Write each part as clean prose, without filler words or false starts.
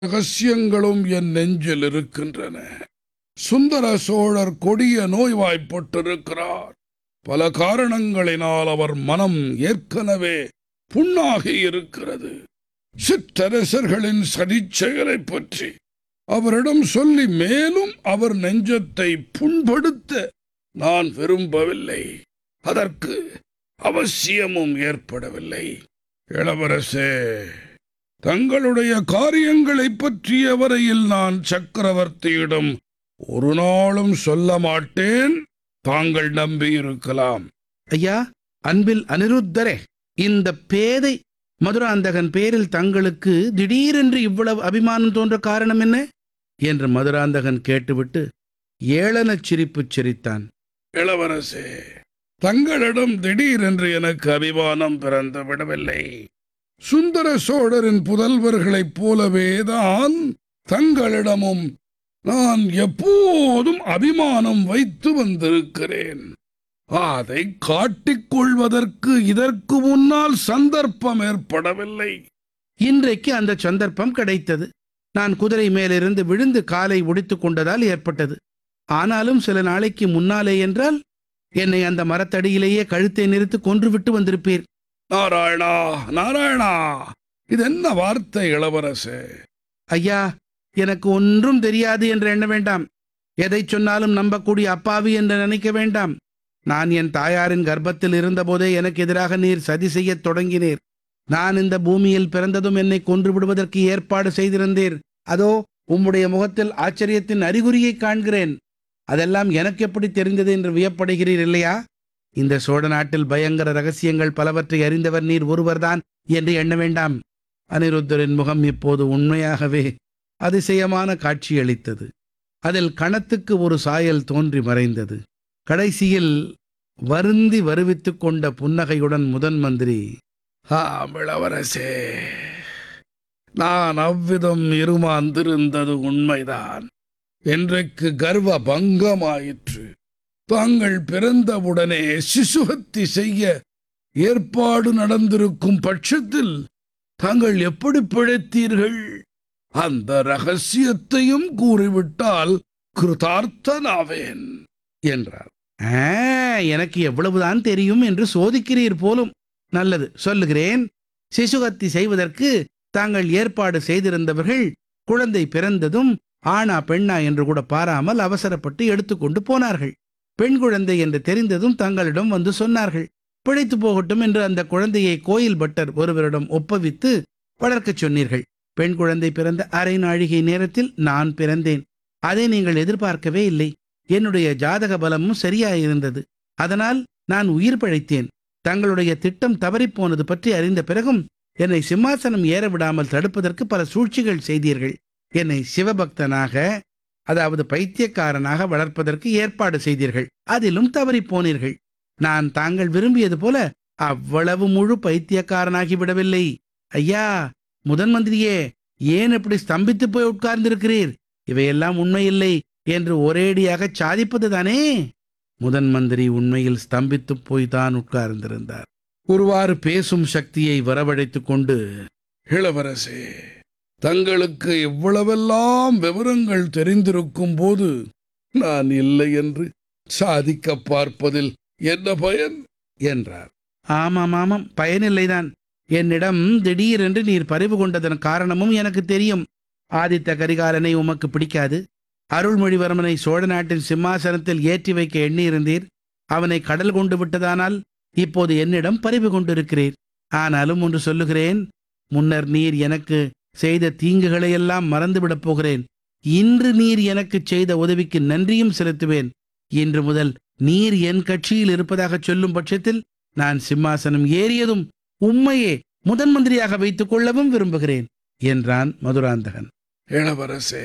ரகசியங்களும் என் நெஞ்சில் இருக்கின்றன. சுந்தர சோழர் கொடிய நோய்வாய்ப்பட்டிருக்கிறார். பல காரணங்களினால் அவர் மனம் ஏற்கனவே புண்ணாகி இருக்கிறது. சிற்றரசர்களின் சதிச்செயலைப் பற்றி அவரிடம் சொல்லி மேலும் அவர் நெஞ்சத்தை புண்படுத்த நான் விரும்பவில்லை. அதற்கு அவசியமும் ஏற்படவில்லை. இளவரசே, தங்களுடைய காரியங்களைப் பற்றிய வரையில் நான் சக்கரவர்த்தியிடம் ஒரு நாளும் சொல்ல மாட்டேன். தாங்கள் நம்பியிருக்கலாம். ஐயா, அன்பில் அனிருத்தரே, இந்த பேதை மதுராந்தகன் பேரில் தங்களுக்கு திடீரென்று இவ்வளவு அபிமானம் தோன்ற காரணம் என்ன என்று மதுராந்தகன் கேட்டுவிட்டு ஏளனச் சிரிப்புச் சிரித்தான். இளவரசே, தங்களிடம் திடீரென்று எனக்கு அபிமானம் பிறந்து விடவில்லை. சுந்தர சோழரின் புதல்வர்களைப் போலவேதான் தங்களிடமும் நான் எப்போதும் அபிமானம் வைத்து வந்திருக்கிறேன். அதை காட்டிக்கொள்வதற்கு இதற்கு முன்னால் சந்தர்ப்பம் ஏற்படவில்லை. இன்றைக்கு அந்த சந்தர்ப்பம் கிடைத்தது. நான் குதிரை மேலிருந்து விழுந்து காலை ஒடித்துக் கொண்டதால் ஏற்பட்டது. ஆனாலும் சில நாளைக்கு முன்னாலே என்றால் என்னை அந்த மரத்தடியிலேயே கழுத்தை நிறுத்து கொன்றுவிட்டு வந்திருப்பீர். நாராயணா, நாராயணா, இது என்ன வார்த்தை இளவரசே? ஐயா, எனக்கு ஒன்றும் தெரியாது என்று எண்ண வேண்டாம். எதை சொன்னாலும் நம்பக்கூடிய அப்பாவி என்று நினைக்க வேண்டாம். நான் என் தாயாரின் கர்ப்பத்தில் இருந்தபோதே எனக்கு எதிராக நீர் சதி செய்யத் தொடங்கினீர். நான் இந்த பூமியில் பிறந்ததும் என்னை கொன்று விடுவதற்கு ஏற்பாடு செய்திருந்தீர். அதோ உம்முடைய முகத்தில் ஆச்சரியத்தின் அறிகுறியை காண்கிறேன். அதெல்லாம் எனக்கு எப்படி தெரிந்தது என்று வியப்படுகிறீர் இல்லையா? இந்த சோழ நாட்டில் பயங்கர ரகசியங்கள் பலவற்றை அறிந்தவர் நீர் ஒருவர்தான் என்று எண்ண வேண்டாம். அனிருத்தரின் முகம் இப்போது உண்மையாகவே அதிசயமான காட்சியளித்தது. அதில் கணத்துக்கு ஒரு சாயல் தோன்றி மறைந்தது. கடைசியில் வருந்தி வருவித்துக் கொண்ட புன்னகையுடன் முதன் மந்திரி, இளவரசே, நான் அவ்விதம் இருமாந்திருந்தது உண்மைதான். என்றைக்கு கர்வ பங்கமாயிற்று. தாங்கள் பிறந்தவுடனே சிசுஹத்தி செய்ய ஏற்பாடு நடந்திருக்கும் பட்சத்தில் தாங்கள் எப்படி பிழைத்தீர்கள்? அந்த ரகசியத்தையும் கூறிவிட்டால் கிருதார்த்தனாவேன் என்றார். எனக்கு எவ்வளவுதான் தெரியும் என்று சோதிக்கிறீர் போலும். நல்லது, சொல்லுகிறேன். சிசுஹத்தி செய்வதற்கு தாங்கள் ஏற்பாடு செய்திருந்தவர்கள் குழந்தை பிறந்ததும் ஆணா பெண்ணா என்று கூட பாராமல் அவசரப்பட்டு எடுத்துக்கொண்டு போனார்கள். பெண் குழந்தை என்று தெரிந்ததும் தங்களிடம் வந்து சொன்னார்கள். பிழைத்து போகட்டும் என்று அந்த குழந்தையை கோயில் பட்டர் ஒருவரிடம் ஒப்புவித்து வளர்க்கச் சொன்னீர்கள். பெண் குழந்தை பிறந்த அரை நாழிகை நேரத்தில் நான் பிறந்தேன். அதை நீங்கள் எதிர்பார்க்கவே இல்லை. என்னுடைய ஜாதக பலமும் சரியாயிருந்தது. அதனால் நான் உயிர் பிழைத்தேன். தங்களுடைய திட்டம் தவறிப்போனது பற்றி அறிந்த பிறகும் என்னை சிம்மாசனம் ஏற விடாமல் தடுப்பதற்கு பல சூழ்ச்சிகள் செய்தீர்கள். என்னை சிவபக்தனாக, அதாவது பைத்தியக்காரனாக வளர்ப்பதற்கு ஏற்பாடு செய்தீர்கள். அதிலும் தவறி போனீர்கள். நான் தாங்கள் விரும்பியது போல அவ்வளவு முழு பைத்தியக்காரனாகி விடவில்லை. ஐயா, முதன் மந்திரியே, ஏன் இப்படி ஸ்தம்பித்து போய் உட்கார்ந்திருக்கிறீர்? இவையெல்லாம் உண்மையில்லை என்று ஒரேடியாக சாதிப்பது தானே? முதன் மந்திரி உண்மையில் ஸ்தம்பித்து போய்தான் உட்கார்ந்திருந்தார். ஒருவாறு பேசும் சக்தியை வரவழைத்துக் கொண்டு, இளவரசே, தங்களுக்கு இவ்வளவெல்லாம் விவரங்கள் தெரிந்திருக்கும் போது நான் இல்லை என்று சாதிக்க பார்ப்பதில் என்ன பயன் என்றார். ஆமாம், பயனில்லைதான். என்னிடம் திடீரென்று நீர் பறிவு கொண்டதன் காரணமும் எனக்கு தெரியும். ஆதித்த கரிகாலனை உமக்கு பிடிக்காது. அருள்மொழிவர்மனை சோழ நாட்டின் சிம்மாசனத்தில் ஏற்றி வைக்க எண்ணியிருந்தீர். அவனை கடல் கொண்டு விட்டதானால் இப்போது என்னிடம் பறிவு கொண்டிருக்கிறீர். ஆனாலும் ஒன்று சொல்லுகிறேன். முன்னர் நீர் எனக்கு செய்த தீங்குகளையெல்லாம் மறந்துவிடப் போகிறேன். இன்று நீர் எனக்கு செய்த உதவிக்கு நன்றியும் செலுத்துவேன். இன்று முதல் நீர் என் கட்சியில் இருப்பதாக சொல்லும் பட்சத்தில் நான் சிம்மாசனம் ஏறியதும் உம்மையே முதன் மந்திரியாக வைத்துக் கொள்ளவும் விரும்புகிறேன் என்றான் மதுராந்தகன். இளவரசே,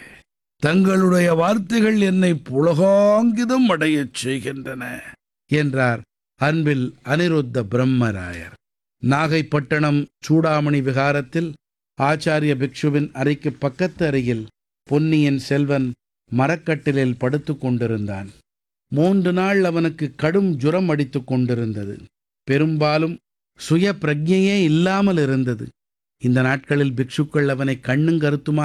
தங்களுடைய வார்த்தைகள் என்னை புலகாங்கிதம் அடையச் செய்கின்றன என்றார் அன்பில் அனிருத்த பிரம்மராயர். நாகைப்பட்டினம் சூடாமணி விகாரத்தில் ஆச்சாரிய பிக்ஷுவின் அறைக்கு பக்கத்து அறையில் பொன்னியின் செல்வன் மரக்கட்டிலில் படுத்து கொண்டிருந்தான். 3 நாள் அவனுக்கு கடும் ஜுரம் அடித்து கொண்டிருந்தது. பெரும்பாலும் சுய பிரஜையே இல்லாமல் இருந்தது. இந்த நாட்களில் பிக்ஷுக்கள் அவனை கண்ணும் கருத்துமாக